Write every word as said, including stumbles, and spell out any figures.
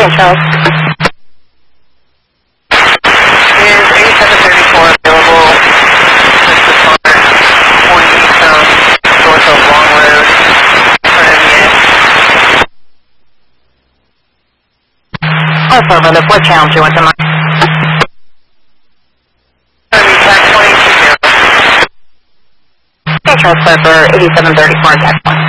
Okay, Charles. Is eighty-seven thirty-four available just upon point eastbound north of Long Road for M E A? Affirmative. What channel do you want to mind? twenty-two zero. Okay, Charles, for eighty-seven thirty-four, tax one.